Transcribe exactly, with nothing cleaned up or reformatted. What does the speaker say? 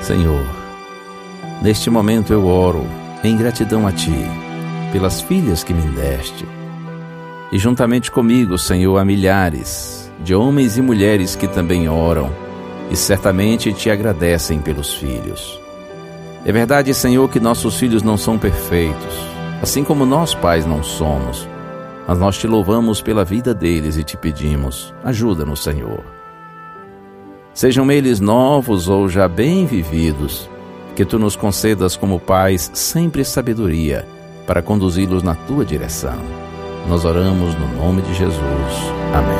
Senhor, neste momento eu oro em gratidão a Ti, pelas filhas que me deste. E juntamente comigo, Senhor, há milhares de homens e mulheres que também oram e certamente Te agradecem pelos filhos. É verdade, Senhor, que nossos filhos não são perfeitos, assim como nós pais não somos, mas nós Te louvamos pela vida deles e Te pedimos, ajuda-nos, Senhor. Sejam eles novos ou já bem vividos, que Tu nos concedas como pais sempre sabedoria para conduzi-los na Tua direção. Nós oramos no nome de Jesus. Amém.